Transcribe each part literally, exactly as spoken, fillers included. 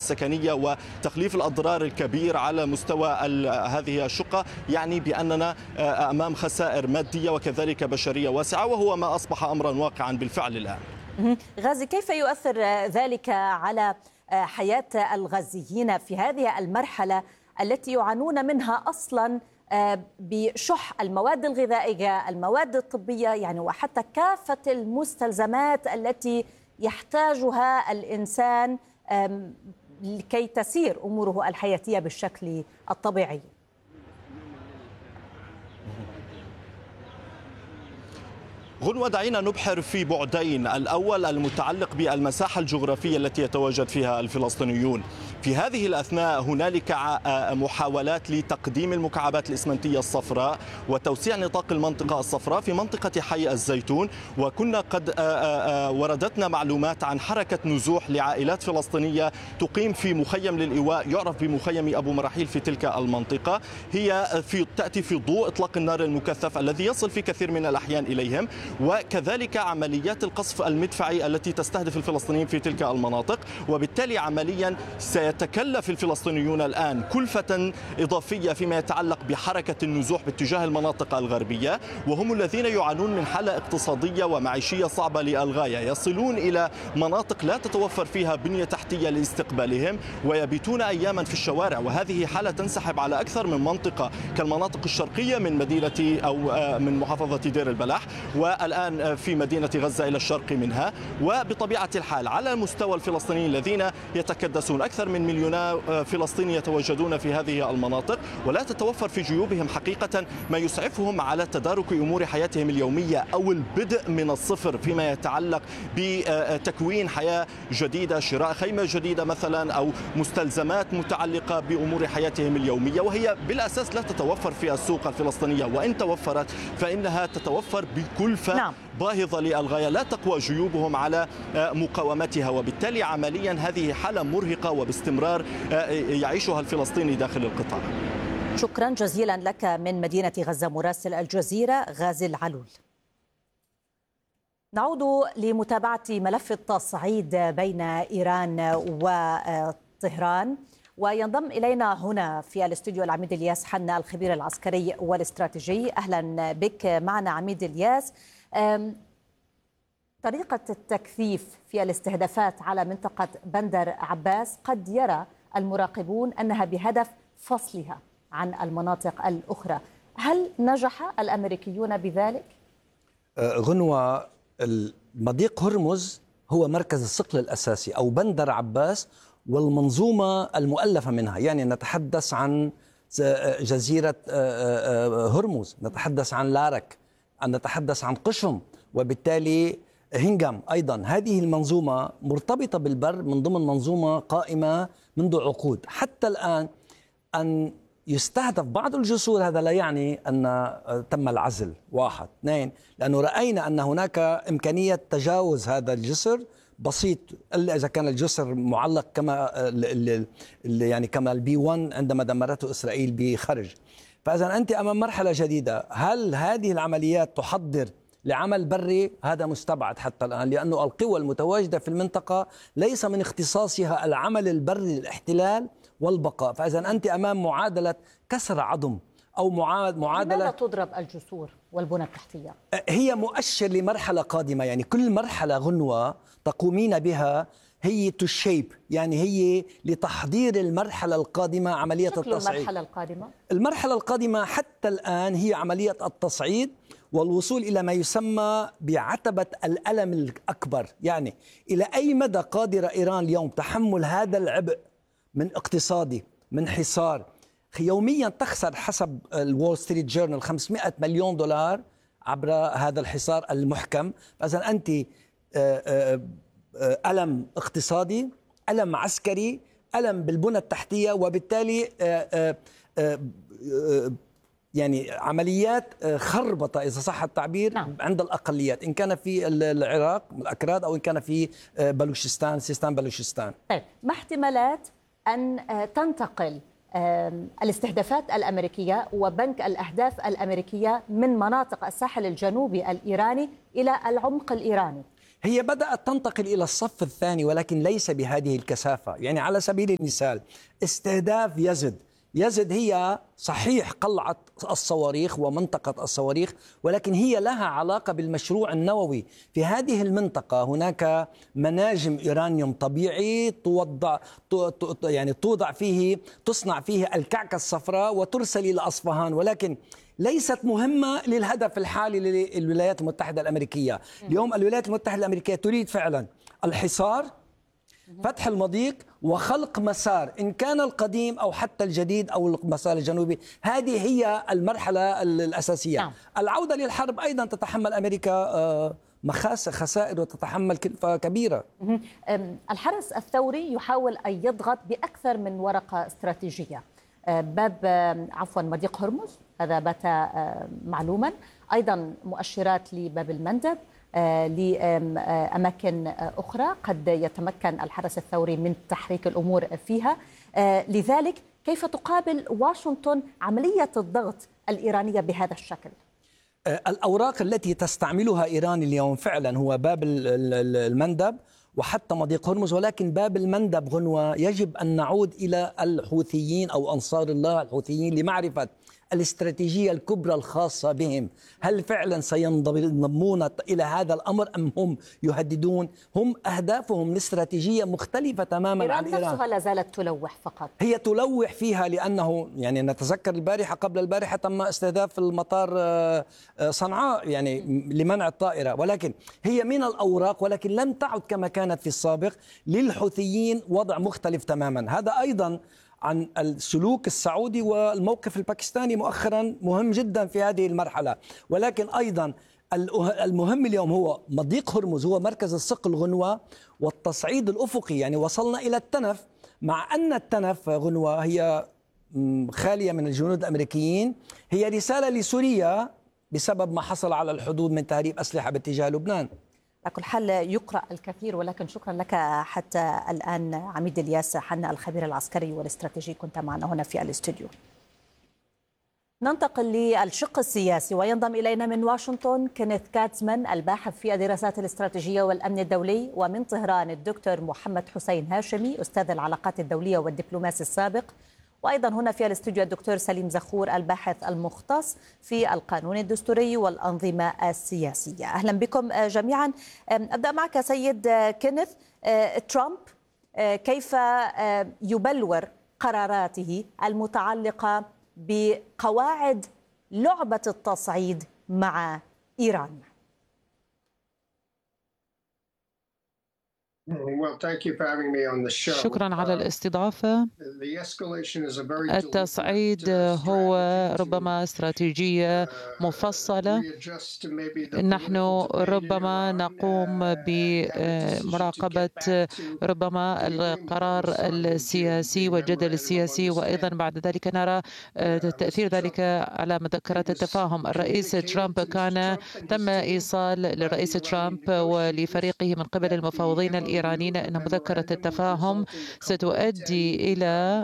السكنية وتخليف الأضرار الكبير على مستوى هذه الشقة، يعني بأننا أمام خسائر مادية وكذلك بشرية واسعة، وهو ما أصبح أمرا واقعا بالفعل الآن. غازي، كيف يؤثر ذلك على حياة الغزيين في هذه المرحلة التي يعانون منها أصلا بشح المواد الغذائية، المواد الطبية، يعني وحتى كافة المستلزمات التي يحتاجها الإنسان لكي تسير أموره الحياتية بالشكل الطبيعي؟ غنوة، دعينا نبحر في بعدين. الأول المتعلق بالمساحة الجغرافية التي يتواجد فيها الفلسطينيون. في هذه الأثناء هنالك محاولات لتقديم المكعبات الإسمنتية الصفراء وتوسيع نطاق المنطقة الصفراء في منطقة حي الزيتون، وكنا قد وردتنا معلومات عن حركة نزوح لعائلات فلسطينية تقيم في مخيم للإيواء يعرف بمخيم أبو مراحيل في تلك المنطقة. هي في تأتي في ضوء إطلاق النار المكثف الذي يصل في كثير من الأحيان إليهم، وكذلك عمليات القصف المدفعي التي تستهدف الفلسطينيين في تلك المناطق. وبالتالي عمليا سيتكلف الفلسطينيون الآن كلفة إضافية فيما يتعلق بحركة النزوح باتجاه المناطق الغربية، وهم الذين يعانون من حالة اقتصادية ومعيشية صعبة للغاية. يصلون إلى مناطق لا تتوفر فيها بنية تحتية لاستقبالهم ويبيتون أياما في الشوارع، وهذه حالة تنسحب على أكثر من منطقة كالمناطق الشرقية من مدينة أو من محافظة دير البلح، والآن في مدينة غزة إلى الشرق منها. وبطبيعة الحال على مستوى الفلسطينيين الذين يتكدسون، أكثر من مليون فلسطيني يتواجدون في هذه المناطق ولا تتوفر في جيوبهم حقيقة ما يسعفهم على تدارك أمور حياتهم اليومية أو البدء من الصفر فيما يتعلق بتكوين حياة جديدة، شراء خيمة جديدة مثلا، أو مستلزمات متعلقة بأمور حياتهم اليومية، وهي بالأساس لا تتوفر في السوق الفلسطينية، وإن توفرت فإنها تتوفر بكلفة نعم. باهظة للغاية لا تقوى جيوبهم على مقاومتها. وبالتالي عمليا هذه حالة مرهقة وباستمرار يعيشها الفلسطيني داخل القطاع. شكرا جزيلا لك من مدينة غزة مراسل الجزيرة غازي العلول. نعود لمتابعة ملف التصعيد بين إيران وطهران، وينضم إلينا هنا في الاستوديو العميد الياس حنا الخبير العسكري والاستراتيجي. أهلا بك معنا عميد الياس. طريقة التكثيف في الاستهدافات على منطقة بندر عباس قد يرى المراقبون أنها بهدف فصلها عن المناطق الأخرى، هل نجح الأمريكيون بذلك؟ غنوة، مضيق هرمز هو مركز الثقل الأساسي أو بندر عباس والمنظومة المؤلفة منها، يعني نتحدث عن جزيرة هرمز، نتحدث عن لارك، نتحدث عن قشم، وبالتالي هنجم أيضا. هذه المنظومة مرتبطة بالبر من ضمن منظومة قائمة منذ عقود. حتى الآن أن يستهدف بعض الجسور هذا لا يعني أن تم العزل. واحد. اثنين، لأنه رأينا أن هناك إمكانية تجاوز هذا الجسر بسيط، إلا إذا كان الجسر معلق كما يعني كما البي واحد عندما دمرته إسرائيل بخرج. فإذا أنت أمام مرحلة جديدة. هل هذه العمليات تحضر لعمل بري؟ هذا مستبعد حتى الآن، لأنه القوى المتواجدة في المنطقة ليس من اختصاصها العمل البري للاحتلال والبقاء. فإذا أنت أمام معادلة كسر عظم أو معادلة. لماذا تضرب الجسور والبنى التحتية؟ هي مؤشر لمرحلة قادمة، يعني كل مرحلة غنوة تقومين بها هي تشيب، يعني هي لتحضير المرحلة القادمة، عملية التصعيد. المرحلة القادمة المرحلة القادمة حتى الآن هي عملية التصعيد والوصول إلى ما يسمى بعتبة الألم الأكبر، يعني إلى أي مدى قادرة إيران اليوم تحمل هذا العبء من اقتصادي، من حصار. يوميا تخسر حسب الوول ستريت جورنال خمسمائة مليون دولار عبر هذا الحصار المحكم. فإذا أنت ألم اقتصادي، ألم عسكري، ألم بالبنى التحتية، وبالتالي يعني عمليات خربطة إذا صح التعبير نعم. عند الأقليات، إن كان في العراق الأكراد أو إن كان في بلوشستان سيستان بلوشستان. طيب، ما احتمالات أن تنتقل الاستهدافات الأمريكية وبنك الأهداف الأمريكية من مناطق الساحل الجنوبي الإيراني إلى العمق الإيراني؟ هي بدأت تنتقل إلى الصف الثاني ولكن ليس بهذه الكثافة. يعني على سبيل المثال استهداف يزد يزد هي صحيح قلعة الصواريخ ومنطقة الصواريخ، ولكن هي لها علاقة بالمشروع النووي. في هذه المنطقة هناك مناجم يورانيوم طبيعي توضع يعني توضع فيه تصنع فيه الكعكة الصفراء وترسل إلى أصفهان، ولكن ليست مهمة للهدف الحالي للولايات المتحدة الأمريكية. اليوم الولايات المتحدة الأمريكية تريد فعلا الحصار، فتح المضيق، وخلق مسار إن كان القديم أو حتى الجديد أو المسار الجنوبي. هذه هي المرحلة الأساسية. نعم. العودة للحرب أيضا تتحمل أمريكا مخاسر خسائر وتتحمل كلفة كبيرة. الحرس الثوري يحاول أن يضغط بأكثر من ورقة استراتيجية. باب عفوا مضيق هرمز هذا بات معلوما، أيضا مؤشرات لباب المندب، لأماكن أخرى قد يتمكن الحرس الثوري من تحريك الأمور فيها. لذلك كيف تقابل واشنطن عملية الضغط الإيرانية بهذا الشكل؟ الأوراق التي تستعملها إيران اليوم فعلا هو باب المندب وحتى مضيق هرمز، ولكن باب المندب غنوة يجب أن نعود إلى الحوثيين أو أنصار الله الحوثيين لمعرفة الاستراتيجية الكبرى الخاصة بهم. هل فعلا سينضمون إلى هذا الأمر أم هم يهددون؟ هم أهدافهم الاستراتيجية مختلفة تماما إيران عن إيران. نفسها لا زالت تلوح فقط. هي تلوح فيها لأنه يعني نتذكر البارحة قبل البارحة تم استهداف المطار صنعاء يعني لمنع الطائرة، ولكن هي من الأوراق ولكن لم تعد كما كانت في السابق. للحوثيين وضع مختلف تماما. هذا أيضا عن السلوك السعودي والموقف الباكستاني مؤخرا مهم جدا في هذه المرحلة. ولكن أيضا المهم اليوم هو مضيق هرمز، هو مركز الثقل غنوة والتصعيد الأفقي. يعني وصلنا إلى التنف، مع أن التنف غنوة هي خالية من الجنود الأمريكيين. هي رسالة لسوريا بسبب ما حصل على الحدود من تهريب أسلحة باتجاه لبنان. على كل حال يقرأ الكثير، ولكن شكرا لك حتى الآن عميد الياس حنا الخبير العسكري والاستراتيجي، كنت معنا هنا في الاستوديو. ننتقل للشق السياسي وينضم إلينا من واشنطن كينيث كاتزمان الباحث في الدراسات الاستراتيجية والأمن الدولي، ومن طهران الدكتور محمد حسين هاشمي أستاذ العلاقات الدولية والدبلوماسي السابق، وأيضا هنا في الاستوديو الدكتور سليم زخور الباحث المختص في القانون الدستوري والأنظمة السياسية. أهلا بكم جميعا. أبدأ معك سيد كينيث. ترامب كيف يبلور قراراته المتعلقة بقواعد لعبة التصعيد مع إيران؟ شكرا على الاستضافة. التصعيد هو ربما استراتيجية مفصلة. نحن ربما نقوم بمراقبة ربما القرار السياسي والجدل السياسي، وأيضا بعد ذلك نرى تأثير ذلك على مذكرة التفاهم. الرئيس ترامب كان تم إيصال للرئيس ترامب ولفريقه من قبل المفاوضين الإيرانيين أن مذكرة التفاهم ستؤدي إلى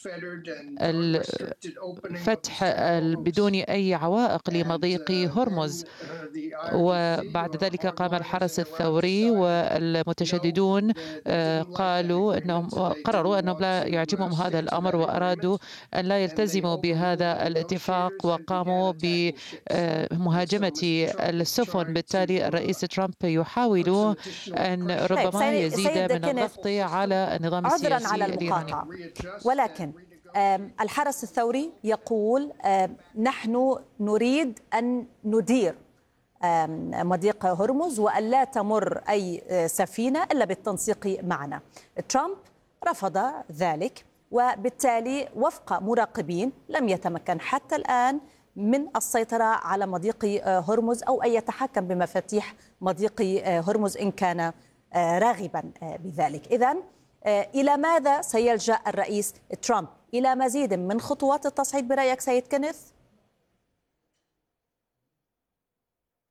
الفتح بدون أي عوائق لمضيق هرمز. وبعد ذلك قام الحرس الثوري والمتشددون قالوا أنهم قرروا أنهم لا يعجبهم هذا الأمر وأرادوا أن لا يلتزموا بهذا الاتفاق وقاموا بمهاجمة السفن. بالتالي الرئيس ترامب يحاول أن ربما يزيد من الضغط على النظام السياسي على الإيراني. ولكن الحرس الثوري يقول نحن نريد أن ندير مضيق هرمز وأن لا تمر أي سفينة إلا بالتنسيق معنا. ترامب رفض ذلك، وبالتالي وفق مراقبين لم يتمكن حتى الآن من السيطرة على مضيق هرمز أو أن يتحكم بمفاتيح مضيق هرمز إن كان راغبا بذلك. إذن إلى ماذا سيلجأ الرئيس ترامب؟ إلى مزيد من خطوات التصعيد برأيك سيد كينيث؟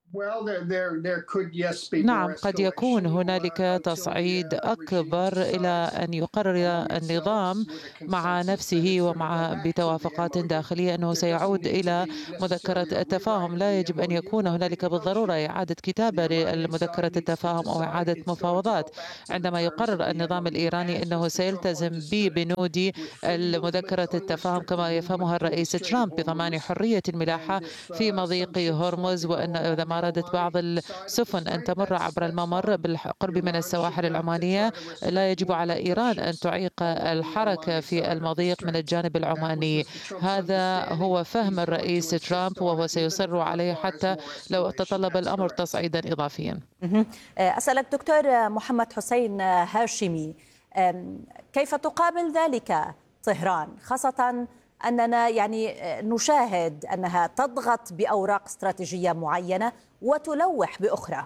نعم، قد يكون هنالك تصعيد أكبر إلى أن يقرر النظام مع نفسه ومع بتوافقات داخلية أنه سيعود إلى مذكرة التفاهم. لا يجب أن يكون هنالك بالضرورة إعادة كتابة لمذكرة التفاهم أو إعادة مفاوضات. عندما يقرر النظام الإيراني أنه سيلتزم ببنود المذكرة التفاهم كما يفهمها الرئيس ترامب بضمان حرية الملاحة في مضيق هرمز، وأن إذا ما أرادت بعض السفن أن تمر عبر الممر بالقرب من السواحل العمانية لا يجب على إيران أن تعيق الحركة في المضيق من الجانب العماني. هذا هو فهم الرئيس ترامب وهو سيصر عليه حتى لو تطلب الأمر تصعيدا إضافيا. أسألك دكتور محمد حسين هاشمي، كيف تقابل ذلك طهران، خاصة أننا يعني نشاهد أنها تضغط بأوراق استراتيجية معينة وتلوح بأخرى؟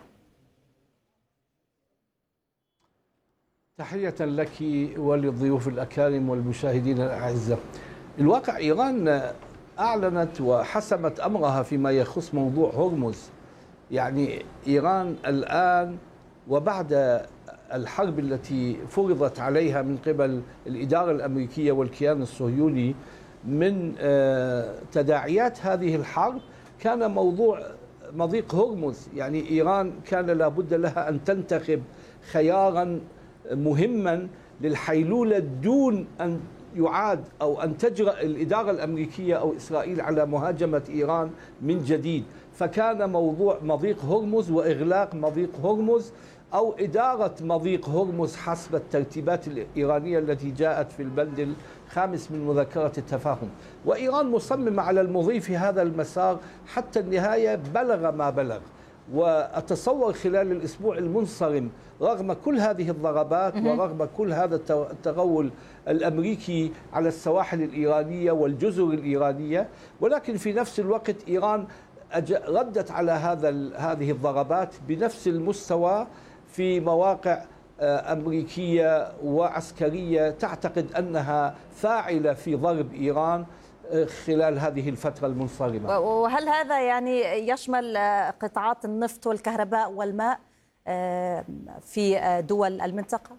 تحية لك وللضيوف الأكارم والمشاهدين الأعزاء. الواقع إيران أعلنت وحسمت أمرها فيما يخص موضوع هرمز. يعني إيران الآن وبعد الحرب التي فرضت عليها من قبل الإدارة الأمريكية والكيان الصهيوني، من تداعيات هذه الحرب كان موضوع مضيق هرمز. يعني إيران كان لابد لها أن تنتخب خيارا مهما للحيلولة دون أن يعاد أو أن تجرأ الإدارة الأمريكية أو إسرائيل على مهاجمة إيران من جديد. فكان موضوع مضيق هرمز وإغلاق مضيق هرمز أو إدارة مضيق هرمز حسب الترتيبات الإيرانية التي جاءت في البند الخامس من مذكرة التفاهم. وإيران مصممة على المضي في هذا المسار حتى النهاية بلغ ما بلغ. وأتصور خلال الأسبوع المنصرم رغم كل هذه الضربات ورغم كل هذا التغول الأمريكي على السواحل الإيرانية والجزر الإيرانية، ولكن في نفس الوقت إيران ردت على هذا هذه الضربات بنفس المستوى في مواقع أمريكية وعسكرية تعتقد أنها فاعلة في ضرب إيران خلال هذه الفترة المنصرمة. وهل هذا يعني يشمل قطاعات النفط والكهرباء والماء في دول المنطقة؟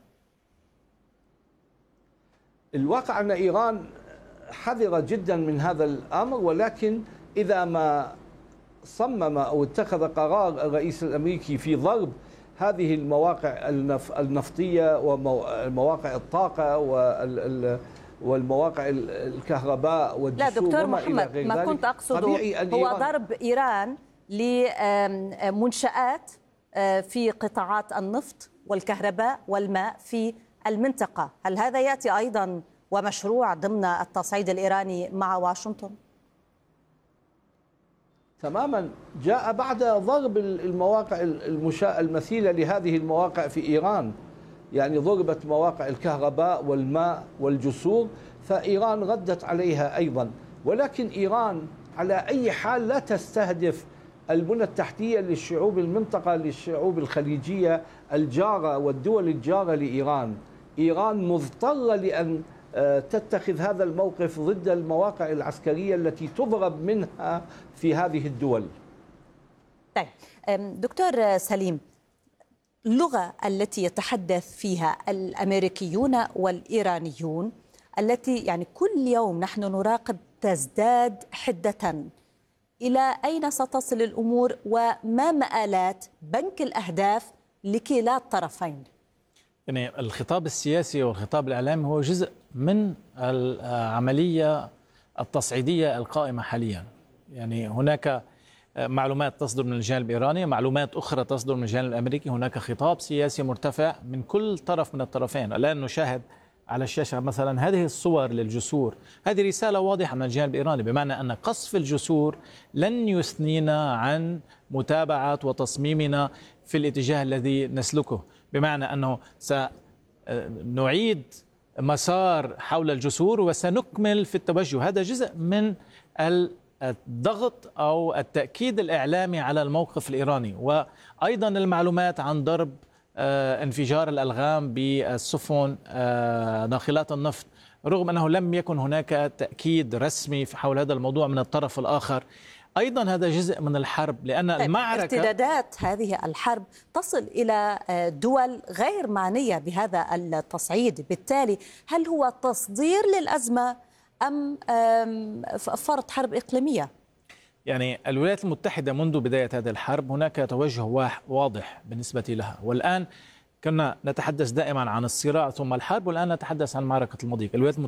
الواقع أن إيران حذرة جدا من هذا الأمر، ولكن إذا ما صمم أو اتخذ قرار الرئيس الأمريكي في ضرب هذه المواقع النفطية ومواقع الطاقة والمواقع الكهرباء والجسور. لا دكتور محمد، ما كنت أقصده هو ضرب إيران لمنشآت في قطاعات النفط والكهرباء والماء في المنطقة. هل هذا يأتي أيضا ومشروع ضمن التصعيد الإيراني مع واشنطن؟ تماما، جاء بعد ضرب المواقع المثيلة لهذه المواقع في إيران. يعني ضربت مواقع الكهرباء والماء والجسور، فإيران ردت عليها أيضا. ولكن إيران على أي حال لا تستهدف البنى التحتية للشعوب المنطقة، للشعوب الخليجية الجارة والدول الجارة لإيران. إيران مضطرة لأن تتخذ هذا الموقف ضد المواقع العسكرية التي تضرب منها في هذه الدول. طيب دكتور سليم، اللغة التي يتحدث فيها الأمريكيون والإيرانيون التي يعني كل يوم نحن نراقب تزداد حدة، إلى أين ستصل الأمور وما مآلات بنك الأهداف لكلا الطرفين؟ يعني الخطاب السياسي والخطاب الإعلامي هو جزء من العملية التصعيدية القائمة حاليا. يعني هناك معلومات تصدر من الجانب الإيراني، معلومات أخرى تصدر من الجانب الأمريكي، هناك خطاب سياسي مرتفع من كل طرف من الطرفين. الآن نشاهد على الشاشة مثلا هذه الصور للجسور، هذه رسالة واضحة من الجانب الإيراني، بمعنى أن قصف الجسور لن يثنينا عن متابعة وتصميمنا في الاتجاه الذي نسلكه، بمعنى أنه سنعيد مسار حول الجسور وسنكمل في التوجه. هذا جزء من الضغط أو التأكيد الإعلامي على الموقف الإيراني، وأيضا المعلومات عن ضرب انفجار الألغام بالسفن ناقلات النفط، رغم أنه لم يكن هناك تأكيد رسمي حول هذا الموضوع من الطرف الآخر. أيضا هذا جزء من الحرب، لأن طيب المعركة ارتدادات هذه الحرب تصل إلى دول غير معنية بهذا التصعيد، بالتالي هل هو تصدير للأزمة أم فرض حرب إقليمية؟ يعني الولايات المتحدة منذ بداية هذه الحرب هناك توجه واضح بالنسبة لها، والآن كنا نتحدث دائما عن الصراع ثم الحرب، والآن نتحدث عن معركة المضيق. الولايات